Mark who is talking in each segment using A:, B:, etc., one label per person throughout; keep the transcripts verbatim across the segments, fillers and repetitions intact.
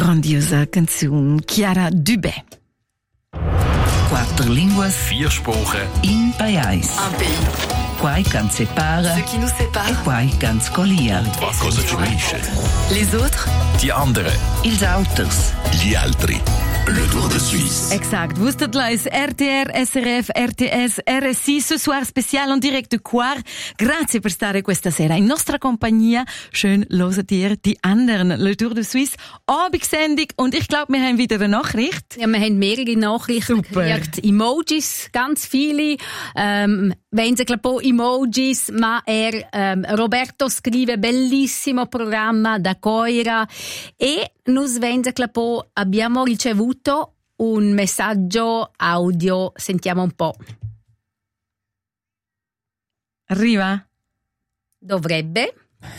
A: grandiosa canzone Chiara Dubé.
B: Quattro linguas,
C: vier Sprachen,
B: in pajais.
A: Un pays.
B: Quai can separa,
A: Ce qui nous sépare.
B: e quai can scolia.
C: qualcosa ci unisce.
A: Les autres.
C: Die anderen,
B: Ils autos.
C: gli altri. Le Tour de Suisse.
A: Exact. Wusstet leis R T R, S R F, R T S, R S I, ce soir special en direct de Quar. Grazie per stare questa sera in nostra compagnia. Schön loset ihr die anderen. Le Tour de Suisse. Abendsendung. Und ich glaube, wir haben wieder eine Nachricht.
D: Ja, wir haben mehrere Nachrichten
A: Super.
D: gekriegt. Emojis, ganz viele. Um, vengono clapò emojis, ma er um, Roberto scrive bellissimo programma da Coira e nos vengono clapò abbiamo ricevuto un messaggio audio, sentiamo un po'.
A: Arriva?
D: Dovrebbe.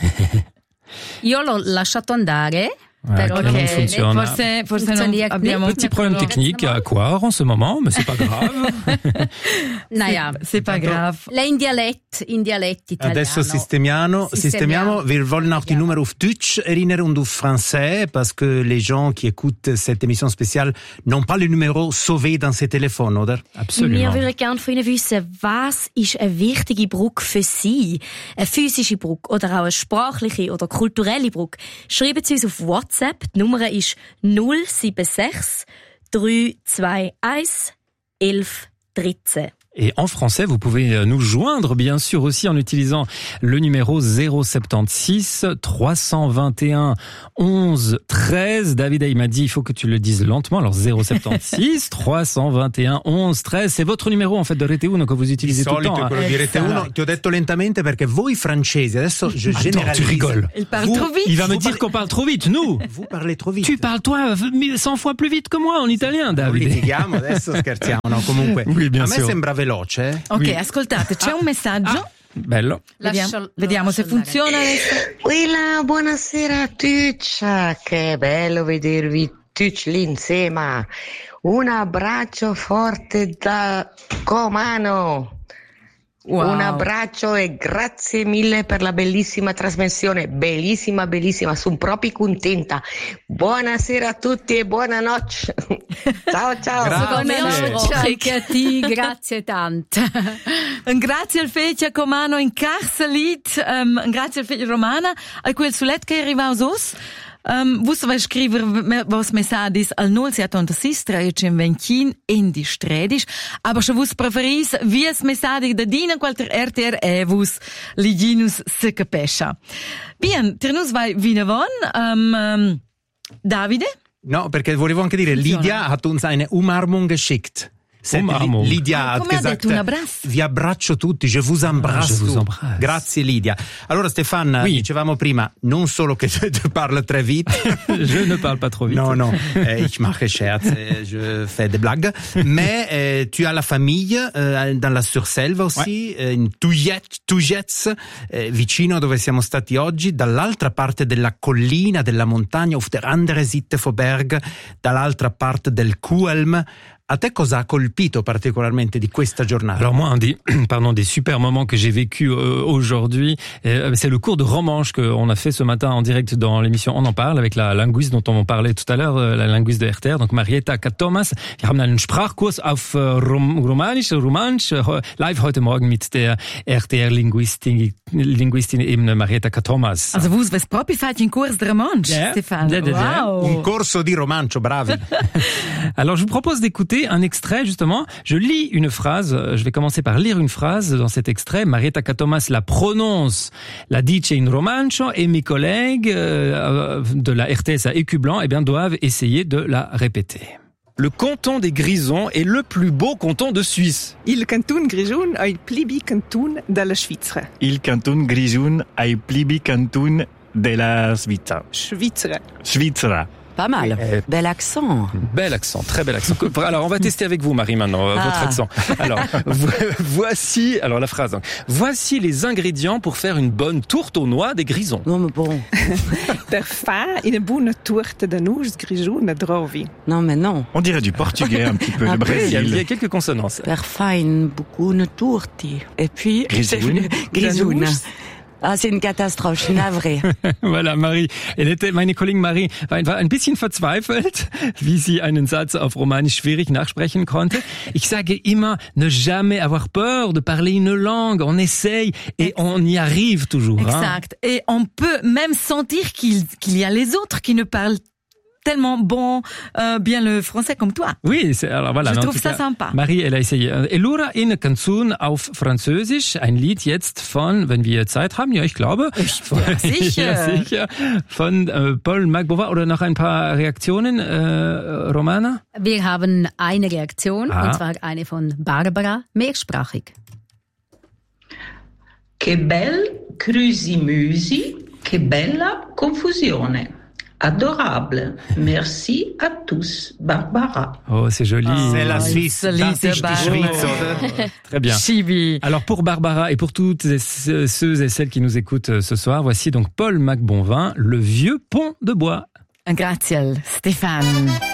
D: Io l'ho lasciato andare.
E: Ouais,
D: Però
E: clairement,
A: Ok,
E: funziona.
A: forse, forse non
D: Funziona-
A: abbiamo
E: Petit problème technique à Quar en ce moment, mais c'est pas grave.
D: Naja,
A: C'est pas grave.
D: lei in dialett, in dialett italiano.
F: Adesso sistemiamo, sistemiamo.
D: Sistemiamo.
F: Wir wollen auch die Nummer auf Deutsch erinnern und auf Français, parce que les gens qui écoutent cette émission spéciale n'ont pas le numéro sauvé dans ces téléphones, oder?
G: Wir
E: Absolument.
G: würden gerne von Ihnen wissen, was ist eine wichtige Brücke für Sie? Eine physische Brücke oder auch eine sprachliche oder kulturelle Brücke? Schreiben Sie uns auf WhatsApp. Die Nummer ist null sieben sechs drei zwei eins elf dreizehn.
E: Et en français, vous pouvez nous joindre, bien sûr, aussi en utilisant le numéro zéro soixante-seize trois cent vingt et un onze treize. David, il m'a dit, il faut que tu le dises lentement. Alors, zéro soixante-seize trois cent vingt et un onze treize. C'est votre numéro, en fait, de Rete Uno que vous
F: Di
E: utilisez tout le
F: solito
E: temps.
F: è quello di Rete
E: Esatto.
F: uno. Ti ho detto lentamente perché voi francesi, adesso je
E: Attends,
F: généralise.
E: tu rigoles.
A: Il parle
F: Vous-
A: trop vite.
E: Il va me
F: Vous
E: dire
F: parlez-
E: qu'on parle trop vite, nous.
F: Vous parlez trop vite.
E: Tu parles, toi, cent fois plus vite que moi en italien, David.
F: Litighiamo, adesso scherziamo, no? Comunque,
E: Oui, bien
F: a me
E: sûr.
F: sembra veloce, eh?
A: Ok,
E: Oui.
A: ascoltate, c'è un messaggio.
E: Bello.
A: Vediamo,
D: Lascio-
A: vediamo se
D: lascio andare.
A: funziona adesso.
H: Quella, buonasera a tutti, che bello vedervi tutti lì insieme. Un abbraccio forte da Comano.
A: Wow.
H: Un abbraccio e grazie mille per la bellissima trasmissione, bellissima, bellissima, sono proprio contenta. Buonasera a tutti e buonanotte. Ciao ciao.
F: Grazie.
D: Buonanotte anche a te, grazie tanto.
A: Un grazie al fece Comano in Carcelit, um, un grazie al fece Romana, a quel sulet che arriva aus us. Um, Vusse vai scriver vos messages al null settantasei trecentventin in di stredis, aber se vus preferis vies messages da dina qualter R T R E vus liginus se capescha. Bien, ternus vai vinavon, um, um, Davide?
F: No, perché volevo anche dire,
A: Funziona.
F: Lydia hat uns eine Umarmung geschickt. Senti,
E: Umarmung.
F: Lydia
A: Ah,
F: hat
A: come ha
F: gesagt,
A: detto, un abbraccio?
F: vi abbraccio tutti, je vous embrasse.
E: Ah, je vous
F: tout.
E: embrasse.
F: Grazie Lydia. Allora Stefan,
E: Oui.
F: dicevamo prima, non solo che tu parli très vite.
E: Je ne parle pas trop vite.
F: Non, non, eh, ich mache Scherz, eh, je fais des blagues. Mais eh, tu as la famiglia eh, dans la Surselva aussi, eh, in Tujets, eh, vicino a dove siamo stati oggi, dall'altra parte della collina, della montagna, auf der andere Seite vom Berg, dall'altra parte del Kuelm. A te cosa ha colpito particolarmente di questa giornata?
E: Alors moi, un des, pardon, des super moments que j'ai vécu euh, aujourd'hui, euh, c'est le cours de romanche qu'on a fait ce matin en direct dans l'émission On en parle avec la linguiste dont on parlait tout à l'heure, euh, la linguiste de R T R, donc Marietta Thomas. Wir haben einen Sprachkurs auf äh, Rom Romanisch, Romansch, äh, live heute Morgen mit der R T R-Linguistin Linguistin eben Marietta Thomas.
A: Also vus ves proprio fate in cours de romanche,
E: Yeah.
A: Stefan.
E: Yeah, yeah, yeah.
A: Wow.
F: Un corso di romancio, bravi.
E: Alors je vous propose d'écouter un extrait justement. Je lis une phrase, je vais commencer par lire une phrase dans cet extrait. Marietta Thomas la prononce, la dice in romancio et mes collègues euh, de la R T S à Écublanc eh bien, doivent essayer de la répéter. Le canton des Grisons est le plus beau canton de Suisse.
I: Il canton Grigion è il plibi canton della Svizzera.
J: Il canton Grigion è il plibi canton della Svizzera.
I: Svizzera.
J: Svizzera.
B: Pas mal.
E: Eh,
B: Bel accent.
E: Bel accent, très bel accent. Alors, on va tester avec vous, Marie, maintenant, euh,
B: Ah.
E: votre accent. Alors, vo- voici, alors la phrase. donc. Voici les ingrédients pour faire une bonne tourte aux noix des Grisons.
B: Non, mais bon.
I: Per fa in buona torta de nuss grigiona drovi.
B: Non, mais non.
J: On dirait du portugais un petit peu,
B: Un
J: le
B: peu,
E: Il y a, il y
J: Brésil.
E: a quelques consonances.
B: Per fa in bucuna torti. Et puis...
J: Grisoun.
B: Grisoun.
I: Danus.
B: Ah, c'est une catastrophe, je suis navrée.
E: Voilà, Marie. Elle était, meine Kollegin Marie war einfach ein bisschen verzweifelt, wie sie einen Satz auf Romanisch schwierig nachsprechen konnte. Ich sage immer, ne jamais avoir peur de parler une langue. On essaye et on y arrive toujours.
A: Exact. Hein. Et on peut même sentir qu'il, qu'il y a les autres qui ne parlent tellement bon, euh, bien le français comme toi.
E: Oui, c'est, alors voilà.
A: Je trouve ça
E: cas,
A: sympa.
E: Marie, elle a essayé. Elura in Canzun auf Französisch, ein Lied jetzt von, wenn wir Zeit haben, ja, ich glaube.
A: Ich, ja, sicher.
E: Ja, sicher. Von äh, Paul Magbova oder noch ein paar Reaktionen, äh, Romana?
D: Wir haben eine Reaktion,
E: ah.
D: und zwar eine von Barbara, mehrsprachig.
K: Che bel crusimüsi, che bella confusione. Adorable. Merci à tous. Barbara.
E: Oh, c'est joli.
F: Oh, c'est la Suisse. Das ist die Schweiz, oder?
E: Très bien.
A: Chibi.
E: Alors, pour Barbara et pour toutes ceux et celles qui nous écoutent ce soir, voici donc Paul Magbonvin, Le vieux pont de bois.
A: Grazie, Stéphane.